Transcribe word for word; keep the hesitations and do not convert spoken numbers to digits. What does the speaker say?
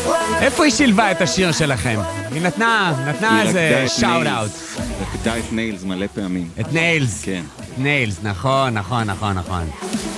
איפה היא שילבה את השיר שלכם? היא נתנה, נתנה איזה שאוט אאוט. רקדה את ניילס מלא פעמים. את ניילס. כן. ניילס, נכון, נכון, נכון, נכון.